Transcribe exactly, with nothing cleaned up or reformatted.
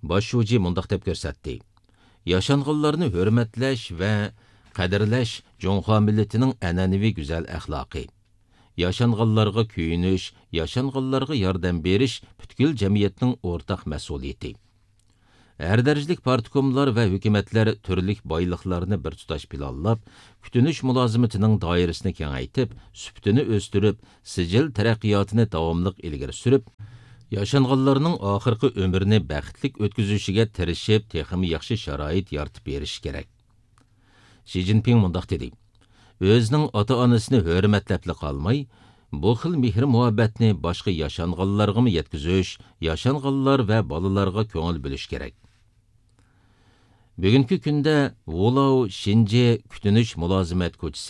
bosh shuji mundaq deb ko'rsatdi. Yaşanğanlarını hürmetleş ve qadirlash Jonghua milletining an'anaviy go'zal axloqi. Yaşanğanlarga kuyunish, yaşanğanlarga yordam berish butkul jamiyatning o'rtaq mas'uliyati. Her darajalik partikomlar ve hükümetler türlük boyliqlarni bir tutash planlab, kutunish mulozimatining doirasini kengaytib, sübtini o'stirib, sijil taraqqiyotini davomli ilgari surib, yaşanğanlarning oxirgi umrini baxtlik o'tkazishiga tirishib, texmi yaxshi sharoit yaratib berish kerak. Xi Jinping mundaq dedi: "O'zining ota-onasini hurmatlab qolmay, bu xil mehr muhabbatni boshqa yaşanğanlarga mı yetkazish, yaşanğanlar va bolalarga ko'ngil bo'lish kerak." Bugungi kunda Wulao Shinji kutunish mulozimat ko'chasi